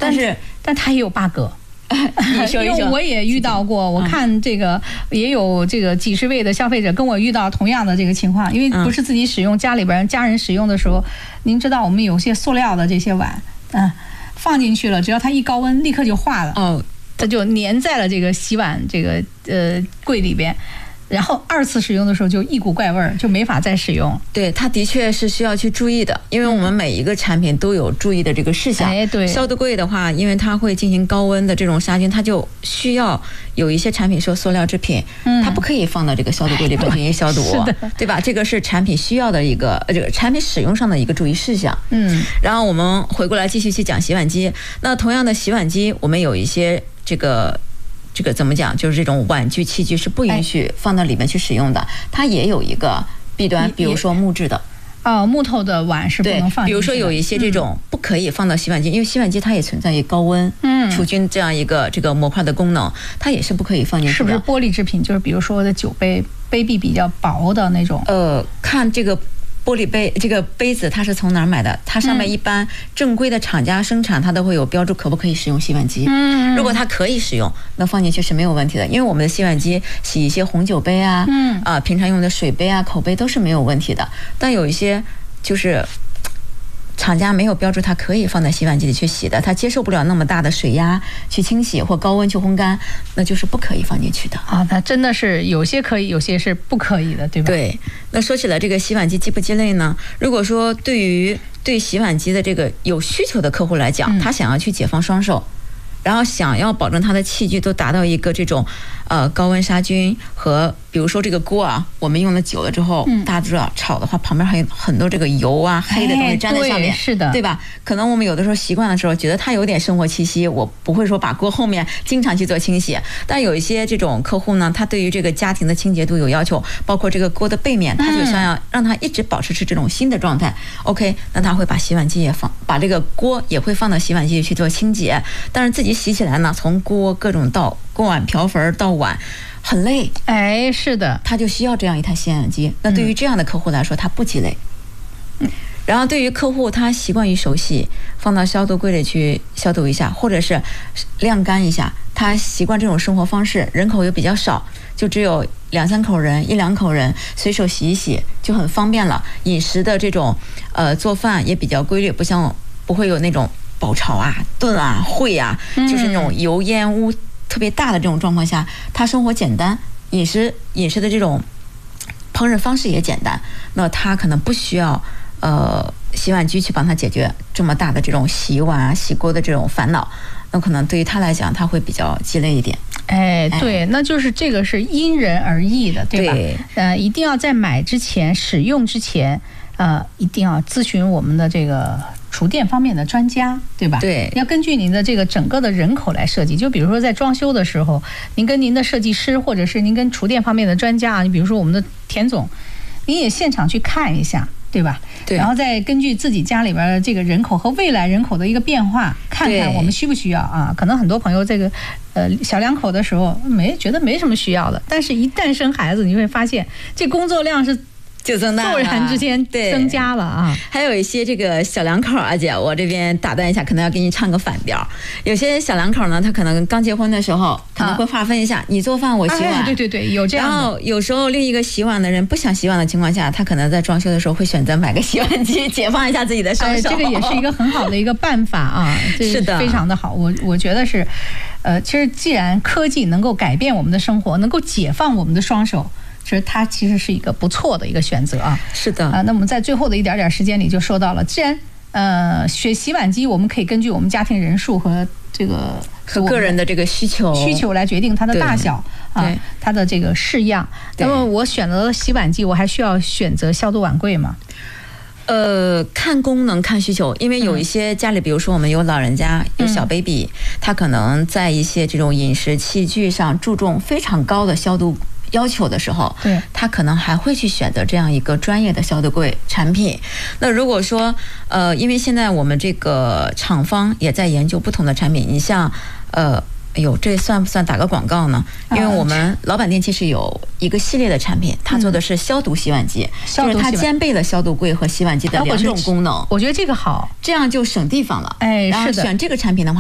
但它也有 bug。 你说一说， 因为我也遇到过，我看这个也有这个几十位的消费者跟我遇到同样的这个情况，因为不是自己使用，家里边家人使用的时候，您知道我们有些塑料的这些碗，放进去了，只要它一高温，立刻就化了，它就粘在了这个洗碗这个柜里边。然后2次使用的时候就一股怪味儿，就没法再使用。 对，它的确是需要去注意的，因为我们每一个产品都有注意的这个事项。 对， 消毒柜的话，因为它会进行高温的这种杀菌，它就需要有一些产品说塑料制品，它不可以放到这个消毒柜里边进行消毒，对吧？这个是产品需要的一个这个产品使用上的一个注意事项。然后我们回过来继续去讲洗碗机。那同样的洗碗机，我们有一些这个怎么讲，就是这种碗具器具是不允许放到里面去使用的，它也有一个弊端，比如说木质的。 木头的碗是不能放进去的。 比如说有一些这种不可以放到洗碗机，因为洗碗机它也存在于高温除菌这样一个这个模块的功能，它也是不可以放进去的。 是不是玻璃制品？就是比如说的酒杯，杯壁比较薄的那种。 看这个玻璃杯，这个杯子它是从哪儿买的？它上面一般正规的厂家生产，它都会有标注可不可以使用洗碗机。如果它可以使用，那放进去是没有问题的，因为我们的洗碗机洗一些红酒杯啊，平常用的水杯啊、口杯都是没有问题的。但有一些就是厂家没有标注它可以放在洗碗机里去洗的，它接受不了那么大的水压去清洗或高温去烘干，那就是不可以放进去的。 那真的是有些可以，有些是不可以的，对吧？ 对。那说起来这个洗碗机鸡不鸡肋呢？如果说对洗碗机的这个有需求的客户来讲，他想要去解放双手，然后想要保证他的器具都达到一个这种高温杀菌和比如说这个锅啊，我们用了久了之后，大家知道炒的话旁边还有很多这个油啊黑的东西粘在上面， 是的， 对吧？可能我们有的时候习惯的时候觉得它有点生活气息，我不会说把锅后面经常去做清洗，但有一些这种客户呢，他对于这个家庭的清洁度有要求，包括这个锅的背面，他就想要让它一直保持这种新的状态。OK， 那他会把洗碗机也把这个锅也会放到洗碗机里去做清洁，但是自己洗起来呢，从锅各种到锅碗瓢盆到碗很累， 是的， 他就需要这样一台洗碗机。那对于这样的客户来说，他不鸡肋。然后对于客户他习惯于手洗，放到消毒柜里去消毒一下，或者是晾干一下，他习惯这种生活方式，人口又比较少，就只有2、3口人、1、2口人，随手洗一洗就很方便了。饮食的这种做饭也比较规律，不会有那种爆炒啊、炖啊、烩啊，就是那种油烟污特别大的这种状况下，他生活简单，饮食的这种烹饪方式也简单，那他可能不需要洗碗机去帮他解决这么大的这种洗碗啊、洗锅的这种烦恼，那可能对于他来讲，他会比较鸡肋一点。 对，那就是这个是因人而异的，对吧？一定要在买之前、使用之前，一定要咨询我们的这个厨电方面的专家，对吧？ 对， 要根据您的这个整个的人口来设计。就比如说在装修的时候，您跟您的设计师，或者是您跟厨电方面的专家，你比如说我们的田总，您也现场去看一下，对吧？ 对。 然后再根据自己家里边的这个人口和未来人口的一个变化，看看我们需不需要啊？可能很多朋友这个小两口的时候觉得没什么需要的，但是一旦生孩子，你会发现这工作量是就增大了， 骤然之间增加了啊！ 还有一些这个小两口，阿姐，我这边打断一下，可能要给你唱个反调。有些小两口呢，他可能刚结婚的时候，可能会划分一下，你做饭我洗碗， 对，有这样的。 然后有时候另一个洗碗的人不想洗碗的情况下，他可能在装修的时候会选择买个洗碗机，解放一下自己的双手。 这个也是一个很好的一个办法啊， 是的， 非常的好。我觉得是，其实既然科技能够改变我们的生活，能够解放我们的双手。它其实是一个不错的一个选择啊。 是的那我们在最后的一点时间里就说到了，既然选洗碗机，我们可以根据我们家庭人数和这个和个人的这个需求来决定它的大小啊，它的这个式样。那么我选择了洗碗机，我还需要选择消毒碗柜吗？ 看功能看需求，因为有一些家里，比如说我们有老人家有小 baby，他可能在一些这种饮食器具上注重非常高的消毒要求的时候，他可能还会去选择这样一个专业的消毒柜产品。那如果说因为现在我们这个厂方也在研究不同的产品，你像这算不算打个广告呢？因为我们老板电器是有一个系列的产品，它做的是消毒洗碗机，就是它兼备了消毒柜和洗碗机的2种功能。 我觉得这个好， 这样就省地方了。 是的。 然后选这个产品的话，